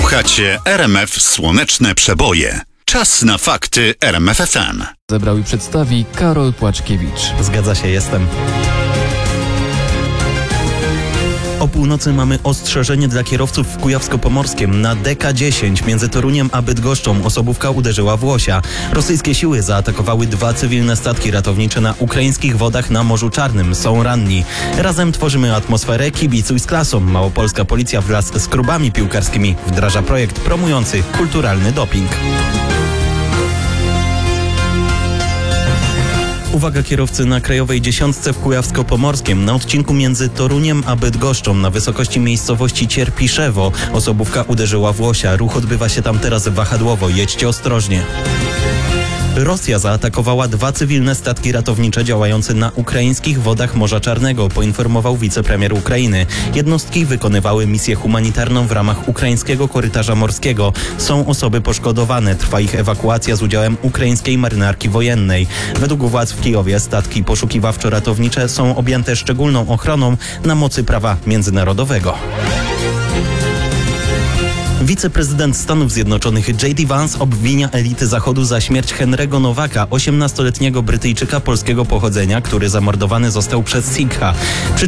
Słuchacie RMF Słoneczne Przeboje. Czas na fakty RMF FM. Zebrał i przedstawi Karol Płaczkiewicz. Zgadza się, jestem. O północy mamy ostrzeżenie dla kierowców w Kujawsko-Pomorskiem. Na DK10 między Toruniem a Bydgoszczą osobówka uderzyła w łosia. Rosyjskie siły zaatakowały 2 cywilne statki ratownicze na ukraińskich wodach na Morzu Czarnym. Są ranni. Razem tworzymy atmosferę kibicuj z klasą. Małopolska policja wraz z klubami piłkarskimi wdraża projekt promujący kulturalny doping. Uwaga kierowcy na Krajowej Dziesiątce w Kujawsko-Pomorskiem. Na odcinku między Toruniem a Bydgoszczą na wysokości miejscowości Cierpiszewo osobówka uderzyła w łosia. Ruch odbywa się tam teraz wahadłowo. Jedźcie ostrożnie. Rosja zaatakowała 2 cywilne statki ratownicze działające na ukraińskich wodach Morza Czarnego, poinformował wicepremier Ukrainy. Jednostki wykonywały misję humanitarną w ramach ukraińskiego korytarza morskiego. Są osoby poszkodowane. Trwa ich ewakuacja z udziałem ukraińskiej marynarki wojennej. Według władz w Kijowie statki poszukiwawczo-ratownicze są objęte szczególną ochroną na mocy prawa międzynarodowego. Wiceprezydent Stanów Zjednoczonych J.D. Vance obwinia elity Zachodu za śmierć Henry'ego Nowaka, 18-letniego Brytyjczyka polskiego pochodzenia, który zamordowany został przez Sikha.